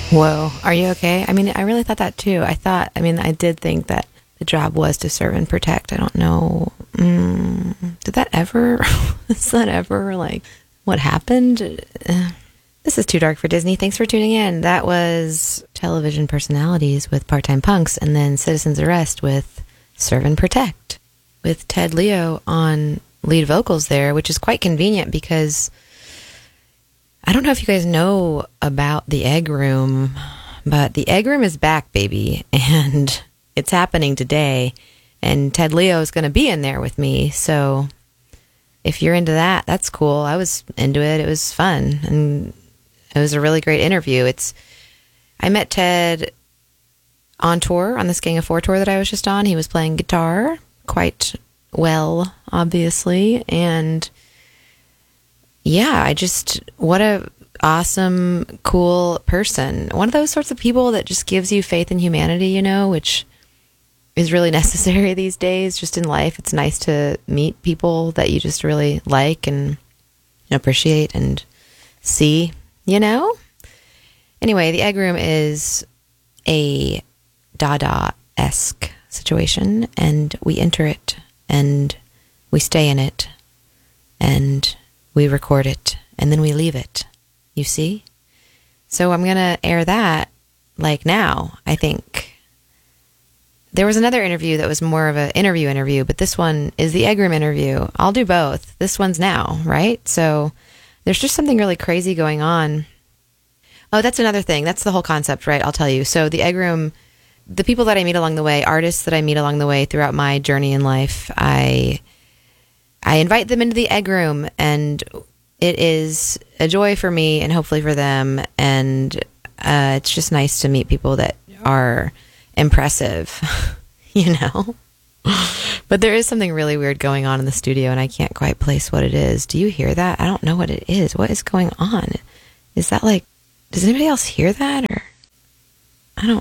Whoa. Are you okay? I mean, I really thought that too. I did think that the job was to serve and protect. I don't know. Did that ever, is that ever like what happened? This is Too Dark for Disney. Thanks for tuning in. That was Television Personalities with Part-Time Punks, and then Citizen's Arrest with Serve and Protect, with Ted Leo on lead vocals there, which is quite convenient because I don't know if you guys know about the Egg Room, but the Egg Room is back, baby, and it's happening today, and Ted Leo is going to be in there with me, so if you're into that, that's cool. I was into it. It was fun, and it was a really great interview. I met Ted on tour, on this Gang of Four tour that I was just on. He was playing guitar quite well, obviously, and yeah, what a awesome, cool person. One of those sorts of people that just gives you faith in humanity, which is really necessary these days, just in life. It's nice to meet people that you just really like and appreciate and see, Anyway, the Egg Room is a Dada-esque situation, and we enter it, and we stay in it, and we record it, and then we leave it. You see? So I'm going to air that, like now, I think. There was another interview that was more of an interview, but this one is the Egg Room interview. I'll do both. This one's now, right? So there's just something really crazy going on. Oh, that's another thing. That's the whole concept, right? I'll tell you. So the Egg Room, the people that I meet along the way, artists that I meet along the way throughout my journey in life, I invite them into the Egg Room, and it is a joy for me and hopefully for them. And it's just nice to meet people that are impressive, But there is something really weird going on in the studio, and I can't quite place what it is. Do you hear that? I don't know what it is. What is going on? Is that like, does anybody else hear that? Or I don't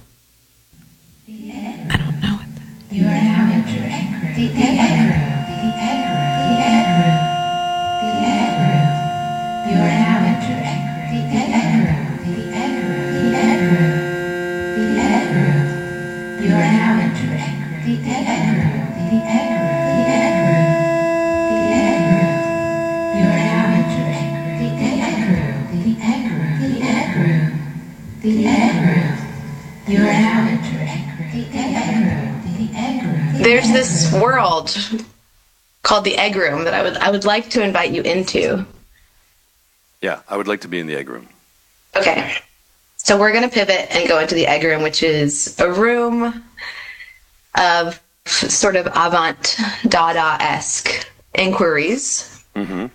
know what that. You are now entering the Egg Room. The Egg Room. The Egg Room. The Egg Room. You are now entering the Egg Room. The Egg Room. The Egg Room. The Egg Room. You are now entering the Egg Room. The Egg Room. The Egg Room. The Egg Room. You are now entering the Egg Room. The Egg Room. The Egg Room. The Egg Room. You are now entering the Egg Room. The Egg Room. There's this world called the Egg Room that I would like to invite you into. Yeah, I would like to be in the Egg Room. Okay. So we're going to pivot and go into the Egg Room, which is a room of sort of avant Dada-esque inquiries. Mm-hmm.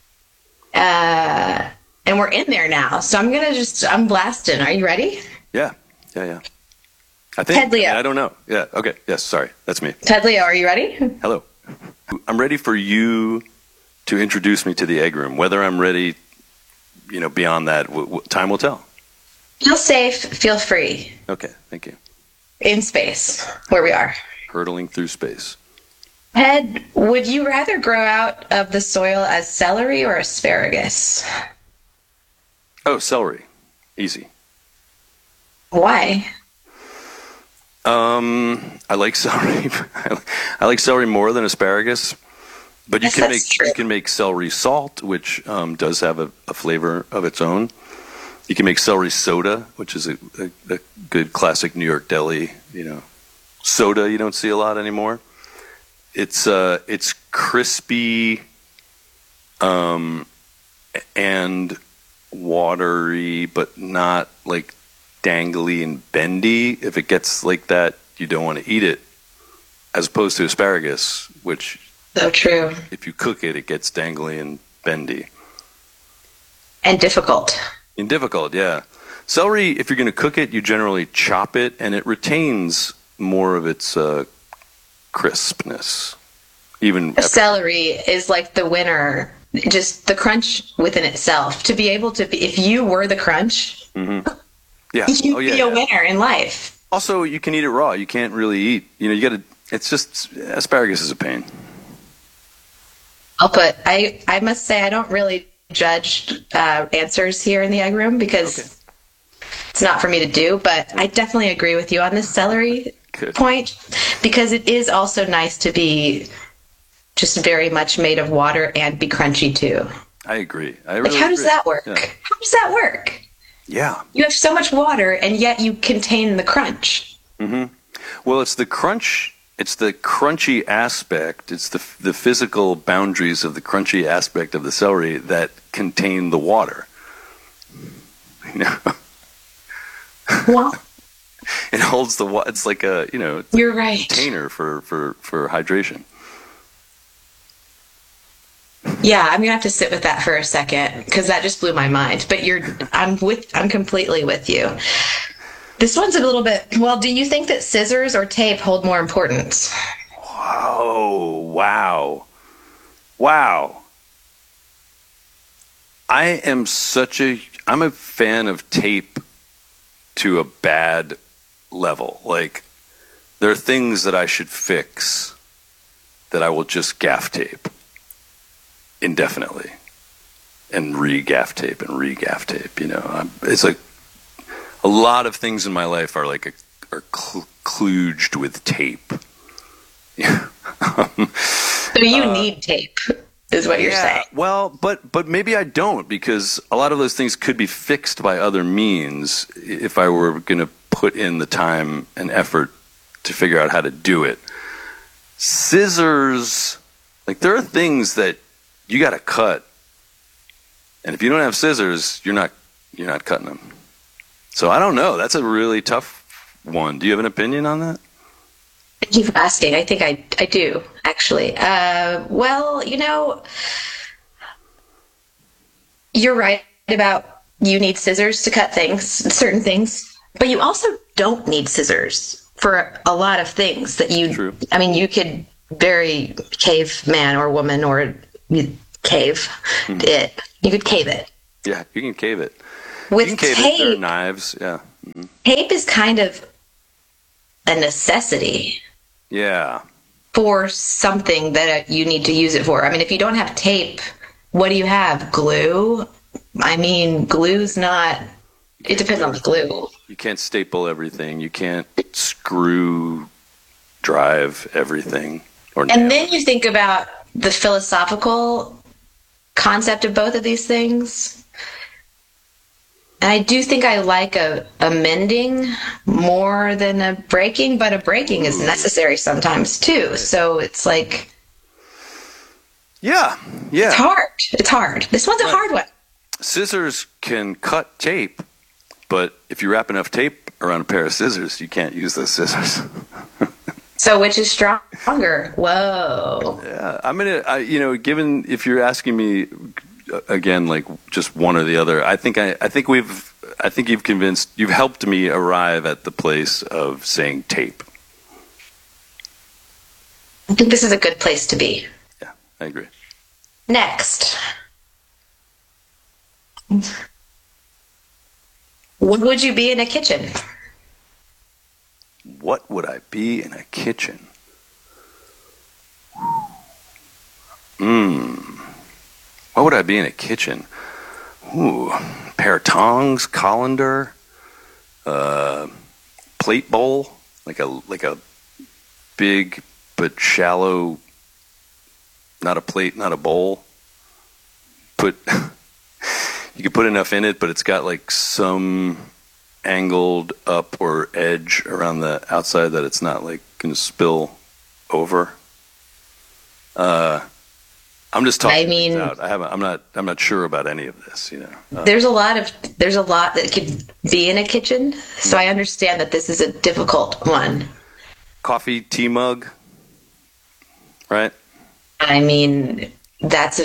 And we're in there now. So I'm blasting. Are you ready? Yeah. I think. Ted Leo. I don't know. Yeah, okay. Yes, sorry. That's me. Ted Leo, are you ready? Hello. I'm ready for you to introduce me to the Egg Room. Whether I'm ready, beyond that, time will tell. Feel safe. Feel free. Okay, thank you. In space, where we are. Hurtling through space. Ted, would you rather grow out of the soil as celery or asparagus? Oh, celery. Easy. Why? I like celery. I like celery more than asparagus. But you can make celery salt, which does have a flavor of its own. You can make celery soda, which is a good classic New York deli, soda you don't see a lot anymore. It's crispy and watery, but not like dangly and bendy. If it gets like that, you don't want to eat it, as opposed to asparagus, which so true. If you cook it, it gets dangly and bendy. And difficult. And difficult, yeah. Celery, if you're going to cook it, you generally chop it, and it retains more of its crispness. Celery is like the winner, just the crunch within itself. To be able to be, if you were the crunch, mm-hmm. Yeah. you'd be a winner in life. Also, you can eat it raw. You can't really eat, you got to, it's just, asparagus is a pain. I must say I don't really judge answers here in the Egg Room because It's not for me to do, but I definitely agree with you on this celery Good. point, because it is also nice to be just very much made of water and be crunchy too. I agree. Like, how does that work? Yeah. How does that work? Yeah. You have so much water, and yet you contain the crunch. Well, it's the crunch. It's the crunchy aspect. It's the physical boundaries of the crunchy aspect of the celery that contain the water. You know, Well, it holds the water. It's like a it's you're a right. container for hydration. Yeah, I'm gonna have to sit with that for a second because that just blew my mind. But I'm completely with you. This one's a little bit. Well, do you think that scissors or tape hold more importance? Oh, wow. I'm a fan of tape to a bad level. Like, there are things that I should fix that I will just gaff tape indefinitely and re-gaff tape and re-gaff tape. It's like a lot of things in my life are kludged with tape. So you need tape, is what you're saying. Well, but maybe I don't, because a lot of those things could be fixed by other means if I were going to put in the time and effort to figure out how to do it. Scissors, like, there are things that you got to cut, and if you don't have scissors, you're not cutting them. So I don't know. That's a really tough one. Do you have an opinion on that? Thank you for asking. I think I do, actually. Well, you're right about you need scissors to cut certain things, but you also don't need scissors for a lot of things that you. True. I mean, you could very caveman or woman or cave it. You could cave it. Yeah, you can cave it. With you can cave tape, it. There are knives. Yeah. Tape is kind of a necessity. Yeah. For something that you need to use it for. I mean, if you don't have tape, what do you have? Glue? I mean, glue's not. It depends on the glue. You can't staple everything. You can't screw drive everything. And then you think about the philosophical concept of both of these things. And I do think I like a mending more than a breaking, but a breaking is necessary sometimes too. So it's like, yeah. It's hard. This one's a hard one. Scissors can cut tape, but if you wrap enough tape around a pair of scissors, you can't use those scissors. So which is stronger? Whoa. Yeah, I'm gonna. Given if you're asking me again, like just one or the other, I think you've helped me arrive at the place of saying tape. I think this is a good place to be. Yeah, I agree. Next. What would you be in a kitchen? What would I be in a kitchen? What would I be in a kitchen? Ooh, pair of tongs, colander, plate bowl, like a big but shallow, not a plate, not a bowl. You could put enough in it, but it's got like some angled up or edge around the outside that it's not like going to spill over. I'm just talking things out. I'm not sure about any of this. There's a lot that could be in a kitchen, so I understand that this is a difficult one. Coffee, tea mug, right? I mean, that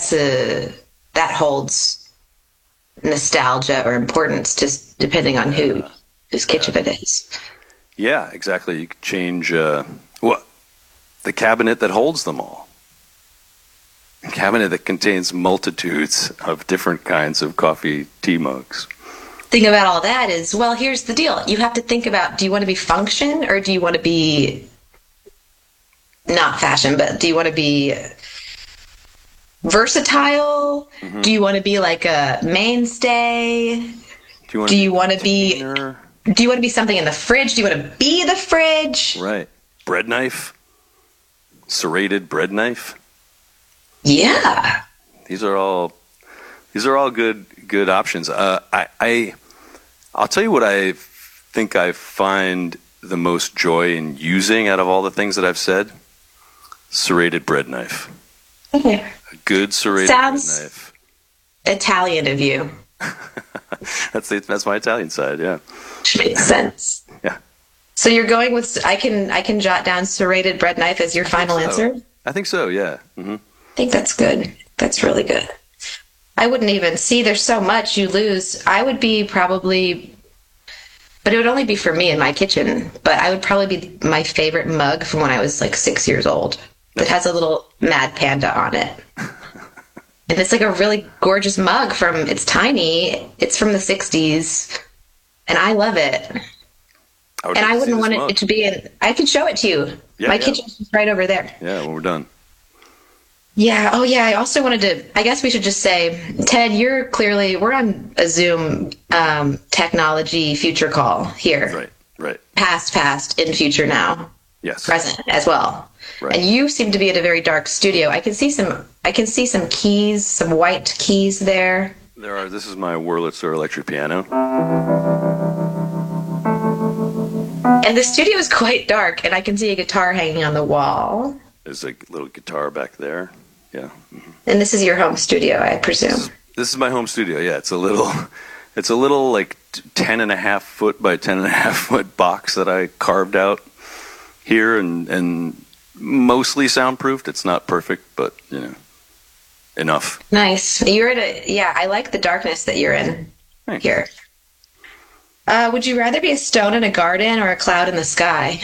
holds nostalgia or importance, just depending on whose kitchen it is. Yeah, exactly. You could change the cabinet that holds them all. A cabinet that contains multitudes of different kinds of coffee, tea mugs. Thing about all that is, well, here's the deal. You have to think about, do you want to be function or do you want to be not fashion, but do you want to be versatile? Mm-hmm. Do you want to be like a mainstay? Do you want to be? Do you want to be something in the fridge? Do you want to be the fridge? Right. Bread knife. Serrated bread knife. Yeah. These are all good options. I'll tell you what I think I find the most joy in using out of all the things that I've said. Serrated bread knife. Okay. A good serrated bread knife. Italian of you. That's my Italian side, yeah. Makes sense. Yeah. So you're going with I can jot down serrated bread knife as your final answer? I think so, yeah. Mm-hmm. I think that's good. That's really good. I wouldn't even see there's so much you lose. I would be probably, but it would only be for me in my kitchen, but I would probably be my favorite mug from when I was like 6 years old. It has a little mad panda on it. And it's like a really gorgeous mug it's tiny. It's from the 60s. And I love it. I wouldn't want it to be I could show it to you. Yeah, my kitchen's just right over there. Yeah, when we're done. Yeah. Oh, yeah. I also wanted to, I guess we should just say, Ted, we're on a Zoom technology future call here. Right. Past, in future now. Yes. Present as well. Right. And you seem to be at a very dark studio. I can see some keys, some white keys there. This is my Wurlitzer electric piano. And the studio is quite dark, and I can see a guitar hanging on the wall. There's a little guitar back there. Yeah. Mm-hmm. And this is your home studio, I presume. This is my home studio. Yeah, it's a little like 10.5 foot by 10.5 foot box that I carved out here and mostly soundproofed. It's not perfect, but enough. Nice. I like the darkness that you're in. Thanks. Here. Would you rather be a stone in a garden or a cloud in the sky?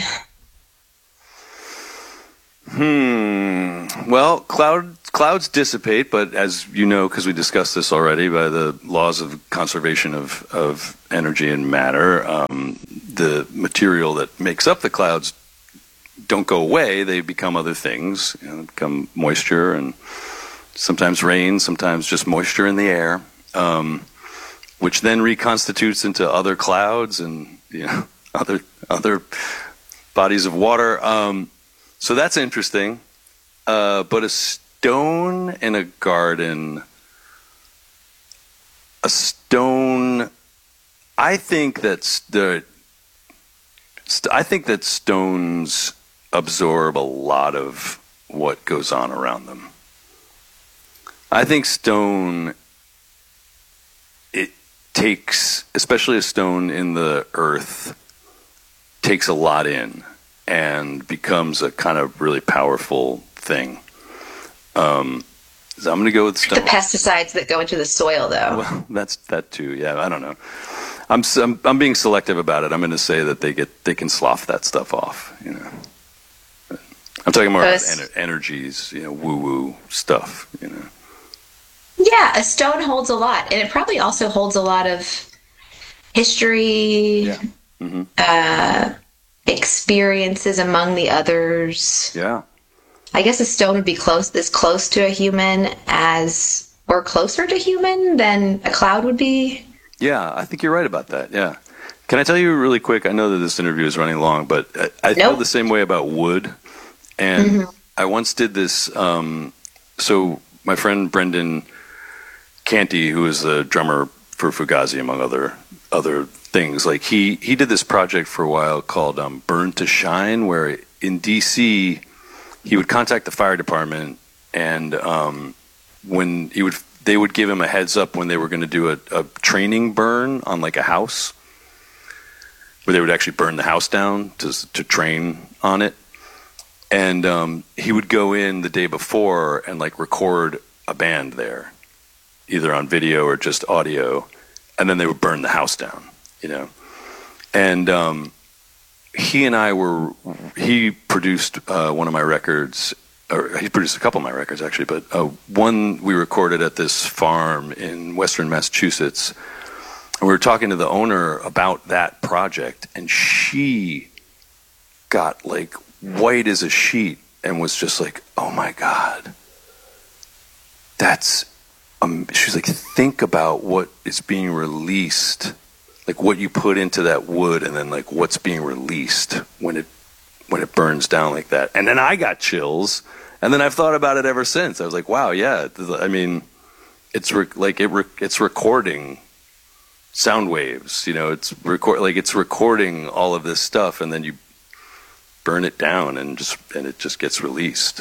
Well, clouds dissipate, but as you know, because we discussed this already, by the laws of conservation of energy and matter, the material that makes up the clouds don't go away. They become other things, become moisture and sometimes rain, sometimes just moisture in the air, which then reconstitutes into other clouds and other bodies of water. So that's interesting. But a stone in a garden, I think that stones absorb a lot of what goes on around them. I think stone, it takes, especially a stone in the earth, takes a lot in and becomes a kind of really powerful thing. So I'm going to go with stone. The pesticides that go into the soil, though. Well, that's that too. Yeah, I don't know. I'm being selective about it. I'm going to say that they can slough that stuff off. I'm talking more about energies, woo-woo stuff. Yeah, a stone holds a lot, and it probably also holds a lot of history. Yeah. Mm-hmm. Experiences among the others. Yeah. I guess a stone would be as close to a human or closer to human than a cloud would be. Yeah, I think you're right about that. Yeah. Can I tell you really quick? I know that this interview is running long, but I feel the same way about wood. And I once did this. So my friend Brendan Canty, who is the drummer for Fugazi, among other things, like he did this project for a while called Burn to Shine, where in DC he would contact the fire department, and when they would give him a heads up when they were going to do a training burn on like a house, where they would actually burn the house down to train on it. And he would go in the day before and like record a band there, either on video or just audio, and then they would burn the house down, And he produced one of my records, or he produced a couple of my records actually, but one we recorded at this farm in western Massachusetts. And we were talking to the owner about that project, and she got like white as a sheet and was just like, oh my God, she's like, think about what is being released like what you put into that wood, and then like what's being released when it burns down like that. And then I got chills, and then I've thought about it ever since. I was like, wow, yeah. I mean, it's it's recording sound waves. You know, it's recording all of this stuff, and then you burn it down, and it just gets released.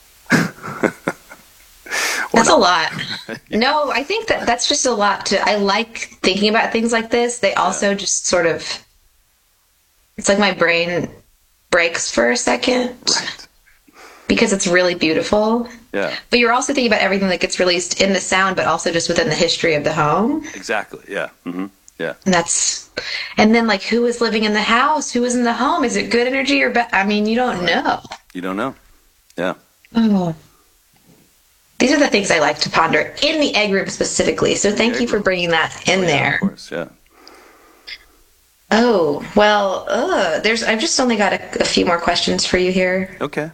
That's a lot. No, I think that's just a lot I like thinking about things like this. They also just sort of, it's like my brain breaks for a second. Right. Because it's really beautiful. Yeah. But you're also thinking about everything that gets released in the sound, but also just within the history of the home. Exactly. Yeah. Mm-hmm. Yeah. And then like, who was living in the house? Who was in the home? Is it good energy or bad? I mean, you don't know. You don't know. Yeah. Oh. These are the things I like to ponder in the egg room specifically. So thank you for bringing that in there. Of course, yeah. Oh, well, I've just only got a few more questions for you here. Okay.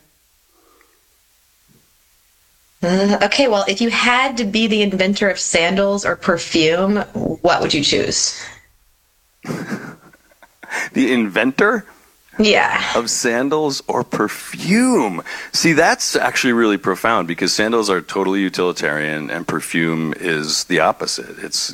Okay, well, if you had to be the inventor of sandals or perfume, what would you choose? The inventor? Yeah. Of sandals or perfume. See, that's actually really profound, because sandals are totally utilitarian and perfume is the opposite. It's,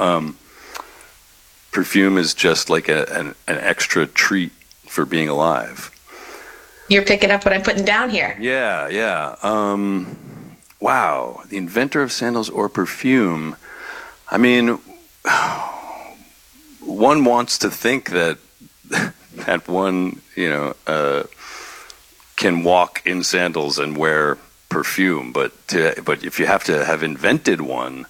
perfume is just like an extra treat for being alive. You're picking up what I'm putting down here. Yeah, yeah. Wow. The inventor of sandals or perfume. I mean, one wants to think that one, can walk in sandals and wear perfume, but if you have to have invented one,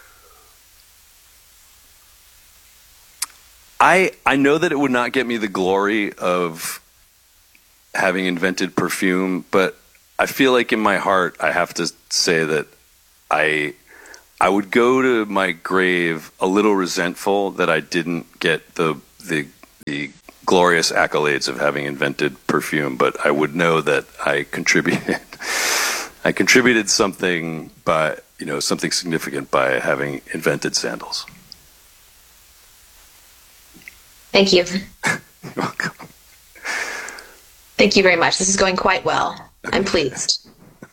I know that it would not get me the glory of having invented perfume, but I feel like in my heart I have to say that I would go to my grave a little resentful that I didn't get the glorious accolades of having invented perfume, but I would know that I contributed something by, something significant by having invented sandals. Thank you. You're welcome. Thank you very much. This is going quite well. I'm pleased.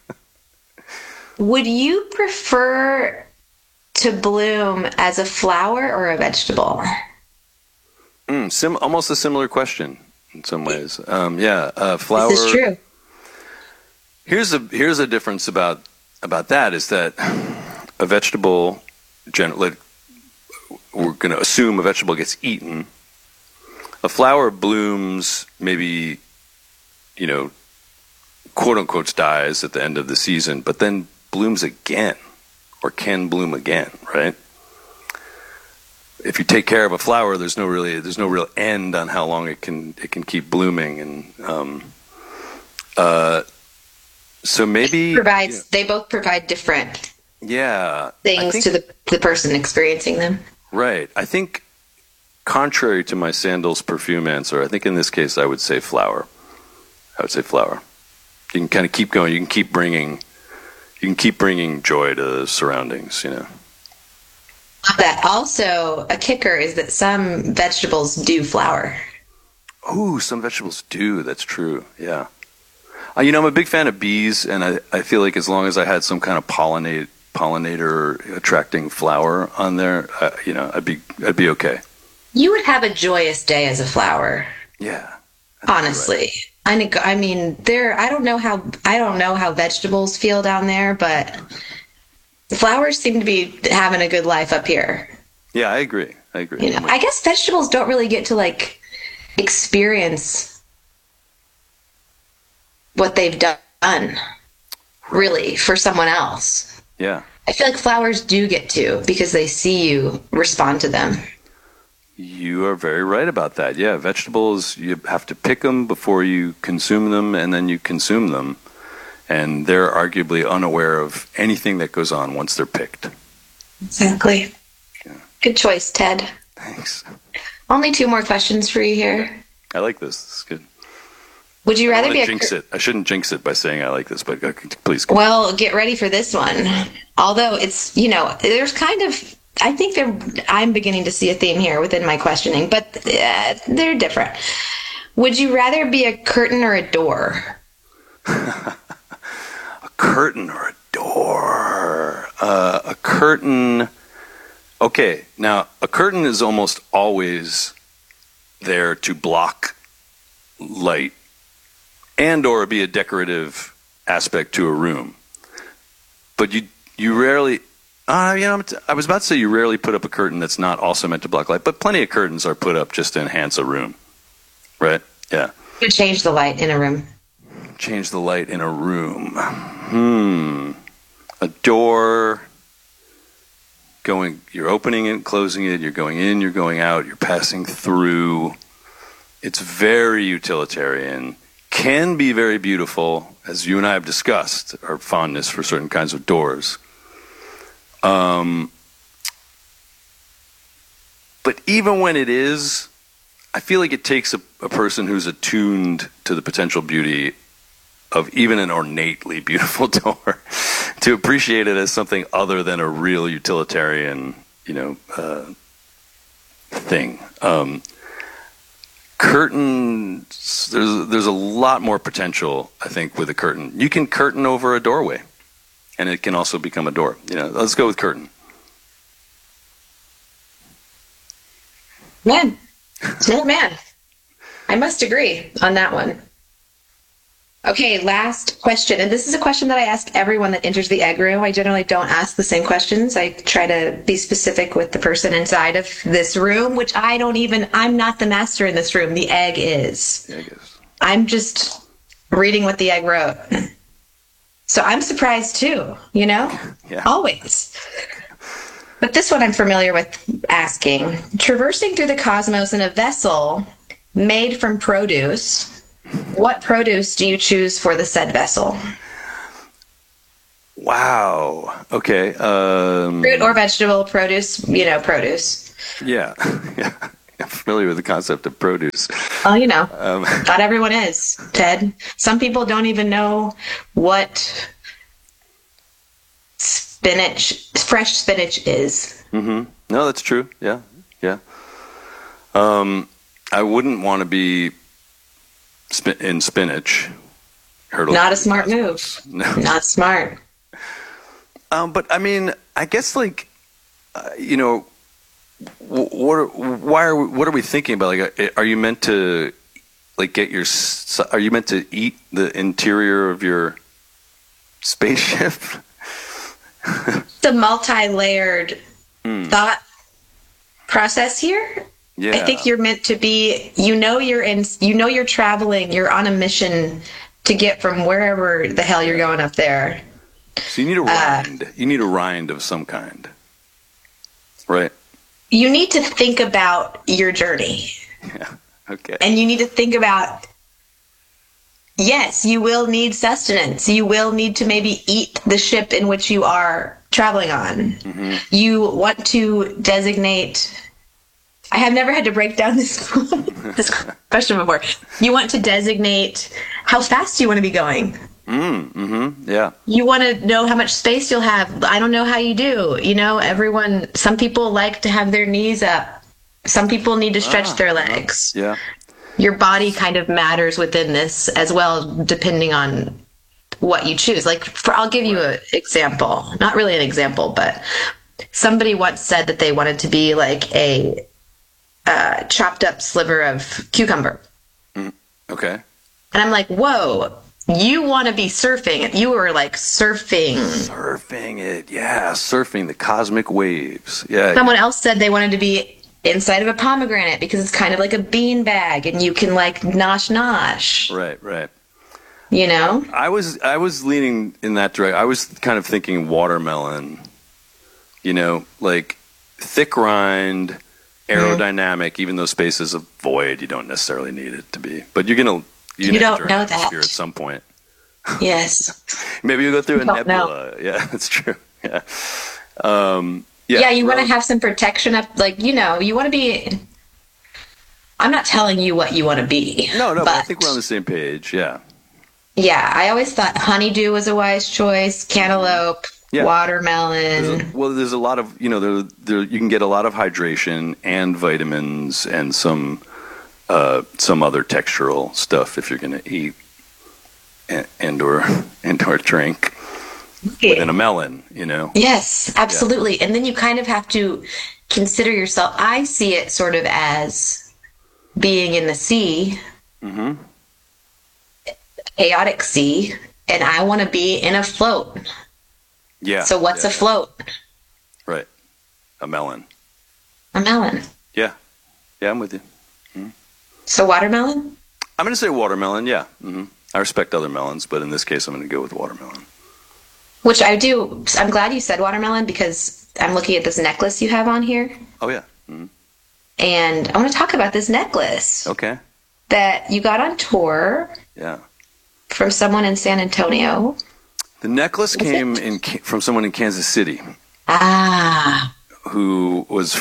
Would you prefer to bloom as a flower or a vegetable? Almost a similar question in some ways. Flower. This is true. Here's a difference about that is that a vegetable, generally, we're going to assume a vegetable gets eaten. A flower blooms, maybe, quote unquote, dies at the end of the season, but then blooms again, or can bloom again, right? If you take care of a flower, there's no real end on how long it can keep blooming, and so maybe they both provide different things to the person experiencing them. Right. I think, contrary to my sandals perfume answer, I think in this case I would say flower. You can kind of keep going. You can keep bringing joy to the surroundings. That also, a kicker is that some vegetables do flower. Oh, some vegetables do. That's true. Yeah. I'm a big fan of bees, and I feel like as long as I had some kind of pollinator attracting flower on there, I'd be okay. You would have a joyous day as a flower. Yeah. Honestly. Right. I mean, I don't know how vegetables feel down there, but flowers seem to be having a good life up here. Yeah, I agree. I guess vegetables don't really get to experience what they've done, really, for someone else. Yeah. I feel like flowers do get to, because they see you respond to them. You are very right about that. Yeah, vegetables, you have to pick them before you consume them, and then you consume them. And they're arguably unaware of anything that goes on once they're picked. Exactly. Yeah. Good choice, Ted. Thanks. Only 2 more questions for you here. I like this. This is good. Would you rather be jinx it? I shouldn't jinx it by saying I like this, but please. Well, get ready for this one. Although it's, there's kind of I think I'm beginning to see a theme here within my questioning, but they're different. Would you rather be a curtain or a door? A curtain or a door? A curtain. Okay, now a curtain is almost always there to block light and or be a decorative aspect to a room. But you rarely, I was about to say you rarely put up a curtain that's not also meant to block light, but plenty of curtains are put up just to enhance a room, right? Yeah. To change the light in a room. Change the light in a room. A door, you're opening it, closing it, you're going in, you're going out, you're passing through. It's very utilitarian, can be very beautiful, as you and I have discussed, our fondness for certain kinds of doors. But even when it is, I feel like it takes a person who's attuned to the potential beauty of even an ornately beautiful door to appreciate it as something other than a real utilitarian, thing. Curtains, there's a lot more potential, I think, with a curtain. You can curtain over a doorway, and it can also become a door. Let's go with curtain. Man, smart man. I must agree on that one. Okay, last question. And this is a question that I ask everyone that enters the egg room. I generally don't ask the same questions. I try to be specific with the person inside of this room, which I'm not the master in this room. The egg is. The egg is. I'm just reading what the egg wrote. So I'm surprised too, Yeah. Always. But this one I'm familiar with asking. Traversing through the cosmos in a vessel made from produce, what produce do you choose for the said vessel? Wow. Okay. Fruit or vegetable, produce, produce. Yeah. Yeah. I'm familiar with the concept of produce. Well, not everyone is, Ted. Some people don't even know what fresh spinach is. Mm-hmm. No, that's true. Yeah. Yeah. I wouldn't want to be in spinach. Not a smart move. No. Not smart. But I mean, I guess what are we thinking about? Like, are you meant to are you meant to eat the interior of your spaceship? The multi-layered thought process here. Yeah. I think you're meant to be, you're traveling, you're on a mission to get from wherever the hell you're going up there. So you need a rind. You need a rind of some kind. Right? You need to think about your journey. Yeah. Okay. And you need to think about, yes, you will need sustenance. You will need to maybe eat the ship in which you are traveling on. Mm-hmm. You want to designate... I have never had to break down this question before. You want to designate how fast you want to be going. Yeah. You want to know how much space you'll have. I don't know how you do. Some people like to have their knees up. Some people need to stretch their legs. Yeah. Your body kind of matters within this as well, depending on what you choose. I'll give you an example. Not really an example, but somebody once said that they wanted to be like a chopped up sliver of cucumber. Okay. And I'm like, whoa, you want to be surfing. You were like surfing. Surfing it. Yeah. Surfing the cosmic waves. Yeah. Someone else said they wanted to be inside of a pomegranate because it's kind of like a bean bag and you can like nosh. Right. I was leaning in that direction. I was kind of thinking watermelon, like thick rind, aerodynamic, even though space is a void, you don't necessarily need it to be. But you don't know that at some point. Yes. Maybe you'll go through a nebula. Yeah, that's true. Yeah. You want to have some protection up, you want to be... I'm not telling you what you want to be. No, but I think we're on the same page, yeah. Yeah, I always thought honeydew was a wise choice, cantaloupe, Yeah. watermelon. There's a lot of, you can get a lot of hydration and vitamins and some other textural stuff if you're going to eat and or drink within a melon, Yes, absolutely. Yeah. And then you kind of have to consider yourself. I see it sort of as being in the sea, chaotic sea, and I want to be in a float. Yeah. So what's a float? Right. A melon. A melon. Yeah. Yeah, I'm with you. Mm-hmm. So watermelon? I'm going to say watermelon, yeah. Mm-hmm. I respect other melons, but in this case, I'm going to go with watermelon. Which I do. I'm glad you said watermelon because I'm looking at this necklace you have on here. Oh, yeah. Mm-hmm. And I want to talk about this necklace. Okay. That you got on tour. Yeah. From someone in San Antonio. The necklace came from someone in Kansas City. Ah. Who was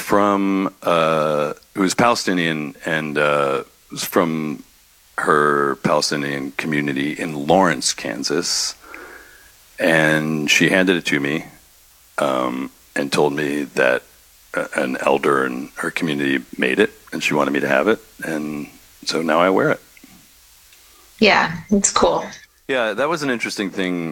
Palestinian and was from her Palestinian community in Lawrence, Kansas. And she handed it to me and told me that an elder in her community made it and she wanted me to have it. And so now I wear it. Yeah, it's cool. Yeah, that was an interesting thing,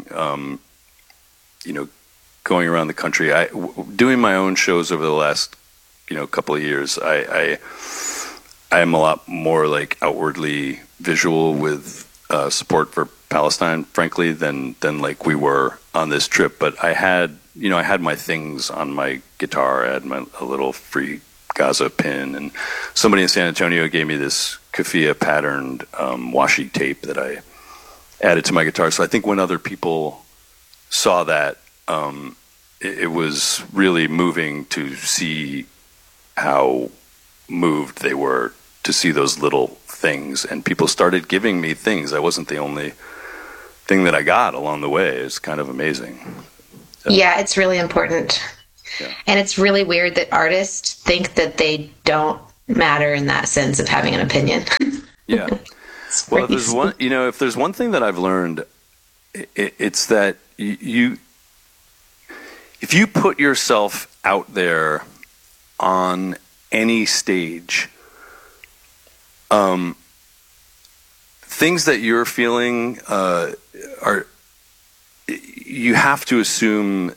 going around the country. Doing my own shows over the last, couple of years, I am a lot more like outwardly visual with support for Palestine, frankly, than like we were on this trip. But I had my things on my guitar. I had a little free Gaza pin, and somebody in San Antonio gave me this keffiyeh patterned washi tape that I added to my guitar. So I think when other people saw that, it was really moving to see how moved they were to see those little things. And people started giving me things. I wasn't the only thing that I got along the way. It's kind of amazing. So. Yeah, it's really important. Yeah. And it's really weird that artists think that they don't matter in that sense of having an opinion. Yeah. Well, if there's one thing that I've learned, it's that if you put yourself out there on any stage, things that you're feeling you have to assume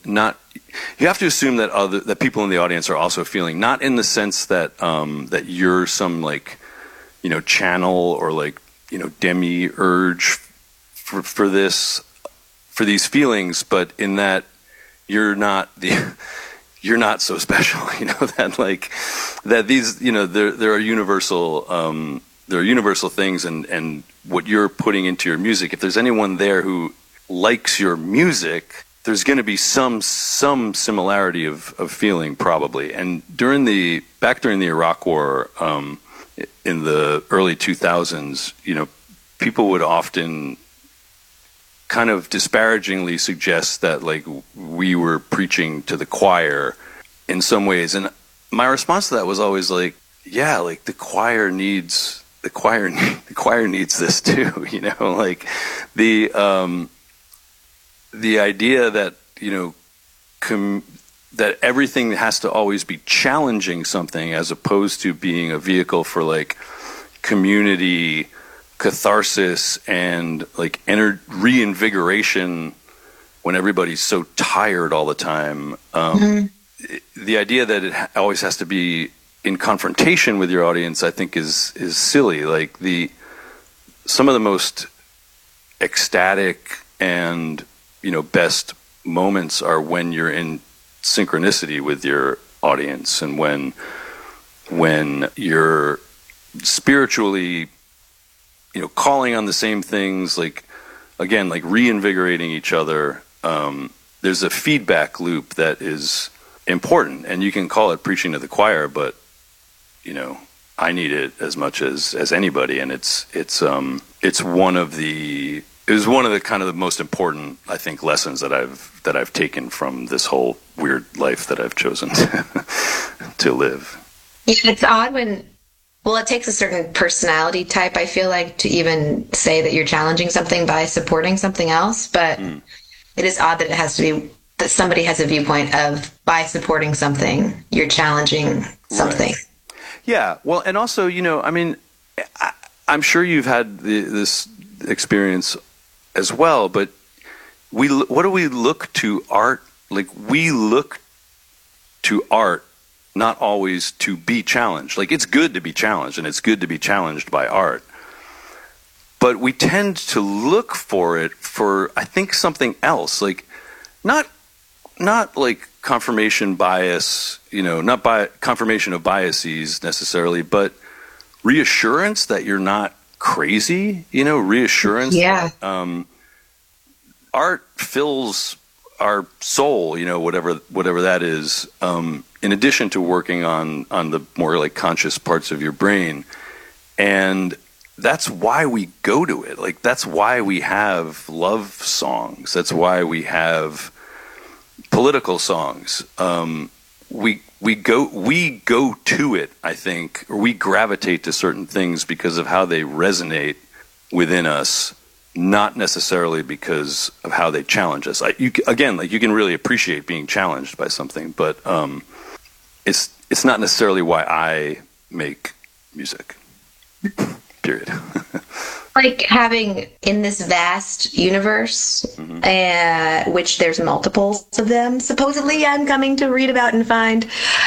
that people in the audience are also feeling, not in the sense that that you're some channel or demiurge for these feelings, but in that you're not so special, that these, there are universal things, and what you're putting into your music, if there's anyone there who likes your music, there's going to be some similarity of feeling, probably. And during the Iraq War, in the early 2000s, people would often kind of disparagingly suggest that we were preaching to the choir in some ways, and my response to that was always the choir needs this too, the idea that that everything has to always be challenging something, as opposed to being a vehicle for community catharsis and reinvigoration when everybody's so tired all the time. The idea that it always has to be in confrontation with your audience, I think, is silly. Some of the most ecstatic and best moments are when you're in synchronicity with your audience, and when you're spiritually calling on the same things, reinvigorating each other. There's a feedback loop that is important, and you can call it preaching to the choir, but I need it as much as anybody, and it was one of the kind of the most important, I think, lessons that I've taken from this whole weird life that I've chosen to live. Yeah, it's odd it takes a certain personality type, I feel like, to even say that you're challenging something by supporting something else, but it is odd that it has to be that somebody has a viewpoint of by supporting something, you're challenging something. Right. Yeah. Well, and also, I mean, I'm sure you've had this experience as well, but what do we look to art? Like, we look to art not always to be challenged. Like, it's good to be challenged, and it's good to be challenged by art. But we tend to look for it for, I think, something else. Like, not like confirmation bias, not by confirmation of biases necessarily, but reassurance that you're not crazy, reassurance. Yeah. That, art fills our soul, whatever that is, in addition to working on the more like conscious parts of your brain. And that's why we go to it. Like, that's why we have love songs. That's why we have political songs. We go to it, I think, or we gravitate to certain things because of how they resonate within us, not necessarily because of how they challenge us. You can really appreciate being challenged by something, but it's not necessarily why I make music. Period. Like having in this vast universe, which there's multiples of them, supposedly I'm coming to read about and find,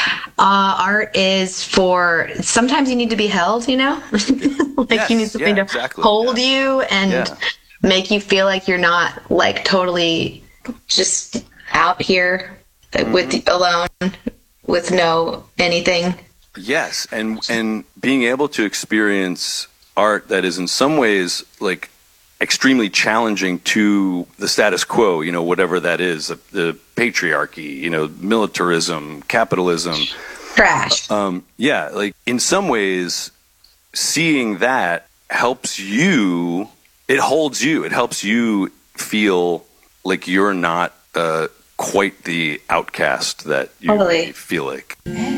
art is for, sometimes you need to be held, like yes, you need something to hold you and make you feel like you're not like totally just out here with alone with no anything. Yes, and being able to experience art that is in some ways like extremely challenging to the status quo, whatever that is, the patriarchy, militarism, capitalism, trash. Like in some ways seeing that helps you, it holds you, it helps you feel like you're not quite the outcast that you Totally. feel like.